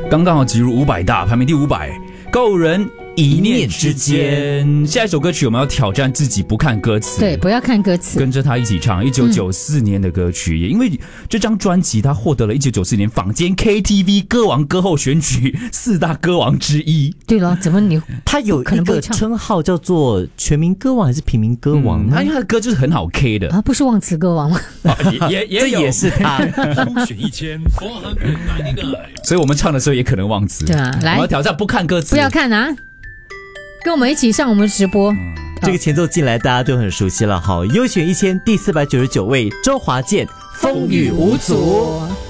刚刚好挤入500大，排名第500，够人一念之间。下一首歌曲我们要挑战自己不看歌词， 对，不要看歌词， 跟着他一起唱1994年的歌曲，也因为这张专辑它获得了1994年坊间 KTV 歌王歌后选举4大歌王之一。 对了，怎么你他有一个称号叫做全民歌王还是平民歌王呢？ 因为他的歌就是很好 K 的啊，不是忘词歌王吗？ 这也是他。 选1000 499 所以我们唱的时候也可能忘词。 对啊，来， 我们要挑战不看歌词， 不要看啊，跟我们一起上我们直播。 这个前奏进来大家都很熟悉了，好，优选1000第499位周华健，风雨无阻。